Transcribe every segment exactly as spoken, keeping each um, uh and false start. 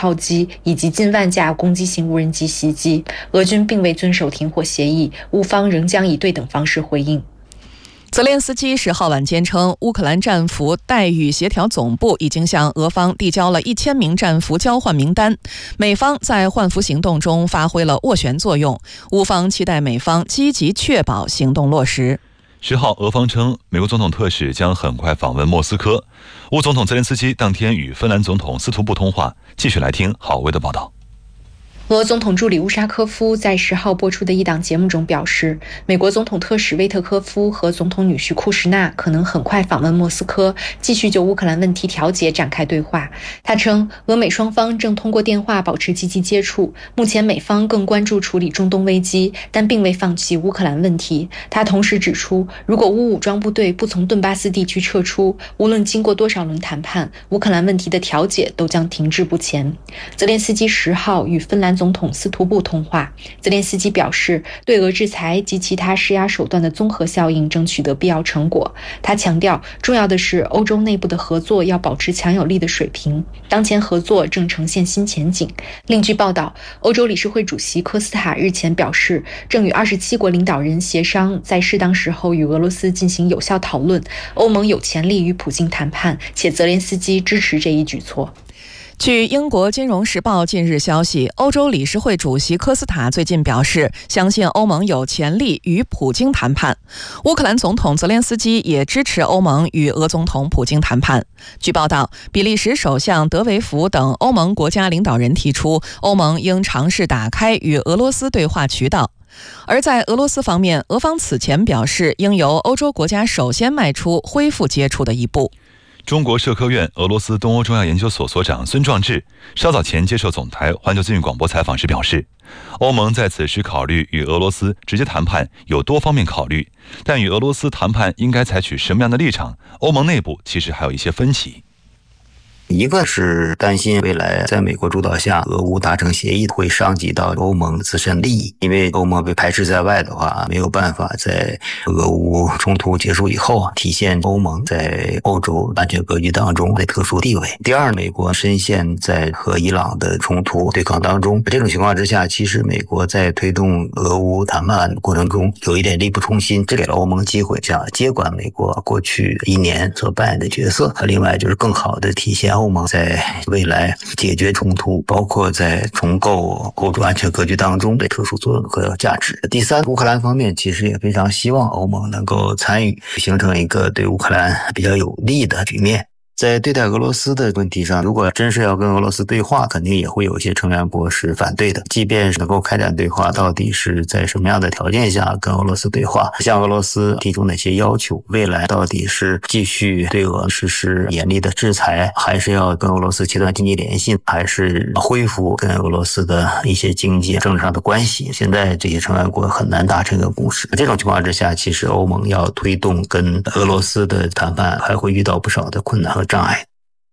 炮击以及近万架攻击型无人机袭击。俄军并未遵守停火协议，乌方仍将以对等方式回应。 泽连斯基十号晚间称，乌克兰战俘待遇协调总部已经向俄方递交了一千名战俘交换名单，美方在换俘行动中发挥了斡旋作用，乌方期待美方积极确保行动落实。 十号，俄方称美国总统特使将很快访问莫斯科。乌总统泽连斯基当天与芬兰总统斯图布通话。继续来听郝威的报道。 俄总统助理乌沙科夫在十号播出的一档节目中表示，美国总统特使威特科夫和总统女婿库什纳可能很快访问莫斯科，继续就乌克兰问题调解展开对话。他称，俄美双方正通过电话保持积极接触，目前美方更关注处理中东危机，但并未放弃乌克兰问题。他同时指出，如果乌武装部队不从顿巴斯地区撤出，无论经过多少轮谈判，乌克兰问题的调解都将停滞不前。泽连斯基十号与芬兰总统斯图布通话，泽连斯基表示，对俄制裁及其他施压手段的综合效应正取得必要成果。他强调，重要的是欧洲内部的合作要保持强有力的水平，当前合作正呈现新前景。另据报道，欧洲理事会主席科斯塔日前表示，正与二十七国领导人协商，在适当时候与俄罗斯进行有效讨论。欧盟有潜力与普京谈判，且泽连斯基支持这一举措。 据英国金融时报近日消息，欧洲理事会主席科斯塔最近表示，相信欧盟有潜力与普京谈判。乌克兰总统泽连斯基也支持欧盟与俄总统普京谈判。据报道，比利时首相德维福等欧盟国家领导人提出，欧盟应尝试打开与俄罗斯对话渠道。而在俄罗斯方面，俄方此前表示，应由欧洲国家首先迈出恢复接触的一步。 中国社科院俄罗斯东欧中亚研究所所长孙壮志稍早前接受总台环球资讯广播采访时表示，欧盟在此时考虑与俄罗斯直接谈判有多方面考虑，但与俄罗斯谈判应该采取什么样的立场，欧盟内部其实还有一些分歧。 一个是担心未来在美国主导下俄乌达成协议会伤及到欧盟自身利益，因为欧盟被排斥在外的话，没有办法在俄乌冲突结束以后体现欧盟在欧洲安全格局当中的特殊地位。第二，美国深陷在和伊朗的冲突对抗当中，这种情况之下，其实美国在推动俄乌谈判过程中有一点力不从心，这给了欧盟机会想接管美国过去一年所扮演的角色。另外就是更好的体现欧盟在未来解决冲突，包括在重构欧洲安全格局当中的特殊作用和价值。第三，乌克兰方面其实也非常希望欧盟能够参与，形成一个对乌克兰比较有利的局面。在对待俄罗斯的问题上，如果真是要跟俄罗斯对话，肯定也会有一些成员国是反对的。即便是能够开展对话，到底是在什么样的条件下跟俄罗斯对话，向俄罗斯提出哪些要求，未来到底是继续对俄实施严厉的制裁，还是要跟俄罗斯切断经济联系，还是恢复跟俄罗斯的一些经济政治上的关系，现在这些成员国很难达成一个共识。这种情况之下，其实欧盟要推动跟俄罗斯的谈判还会遇到不少的困难和障碍。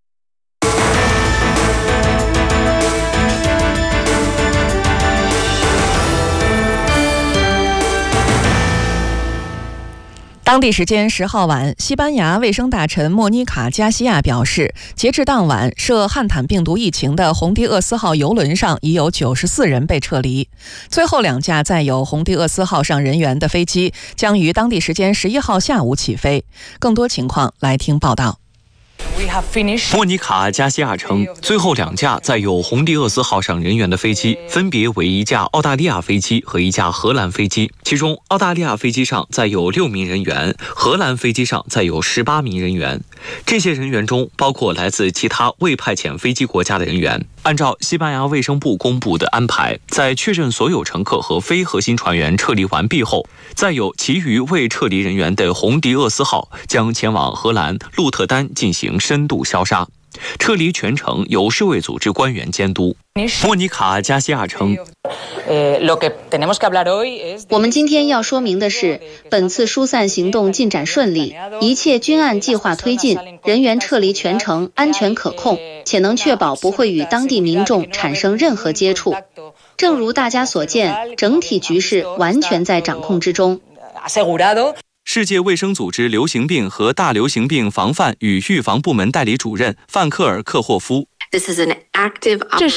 当地时间十号晚，西班牙卫生大臣莫妮卡·加西亚表示，截至当晚，涉汉坦病毒疫情的洪迪厄斯号邮轮上已有九十四人被撤离。最后两架载有洪迪厄斯号上人员的飞机将于当地时间十一号下午起飞。更多情况来听报道。 莫妮卡·加西亚称，最后两架载有洪迪厄斯号上人员的飞机分别为一架澳大利亚飞机和一架荷兰飞机，其中澳大利亚飞机上载有六名人员，荷兰飞机上载有十八名人员。这些人员中包括来自其他未派遣飞机国家的人员。按照西班牙卫生部公布的安排，在确认所有乘客和非核心船员撤离完毕后，载有其余未撤离人员的洪迪厄斯号将前往荷兰鹿特丹进行深度消杀。撤离全程由世卫组织官员监督。莫妮卡·加西亚称， 我们今天要说明的是，本次疏散行动进展顺利，一切均按计划推进，人员撤离全程安全可控，且能确保不会与当地民众产生任何接触。正如大家所见，整体局势完全在掌控之中。 世界卫生组织流行病和大流行病防范与预防部门代理主任范克尔克霍夫， 这是